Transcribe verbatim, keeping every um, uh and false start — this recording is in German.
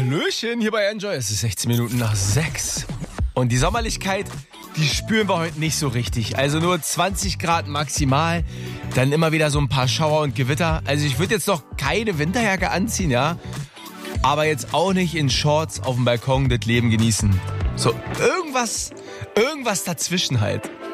Hallöchen, hier bei Enjoy. Es ist sechzehn Minuten nach sechs. Und die Sommerlichkeit, die spüren wir heute nicht so richtig. Also nur zwanzig Grad maximal. Dann immer wieder so ein paar Schauer und Gewitter. Also ich würde jetzt noch keine Winterjacke anziehen, ja. Aber jetzt auch nicht in Shorts auf dem Balkon das Leben genießen. So, irgendwas, irgendwas dazwischen halt.